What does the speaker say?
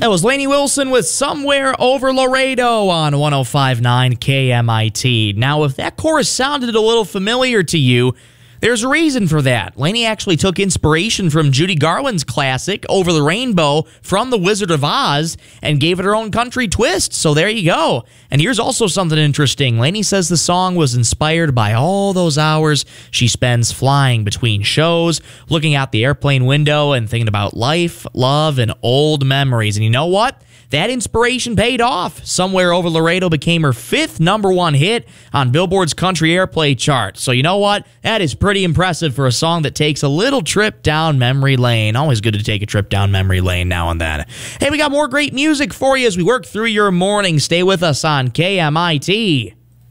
That was Lainey Wilson with Somewhere Over Laredo on 105.9 KMIT. Now, if that chorus sounded a little familiar to you, there's a reason for that. Lainey actually took inspiration from Judy Garland's classic, Over the Rainbow, from The Wizard of Oz, and gave it her own country twist. So there you go. And here's also something interesting. Lainey says the song was inspired by all those hours she spends flying between shows, looking out the airplane window and thinking about life, love, and old memories. And you know what? That inspiration paid off. Somewhere Over Laredo became her 5th #1 hit on Billboard's Country Airplay chart. So you know what? That is pretty impressive for a song that takes a little trip down memory lane. Always good to take a trip down memory lane now and then. Hey, we got more great music for you as we work through your morning. Stay with us on KMIT.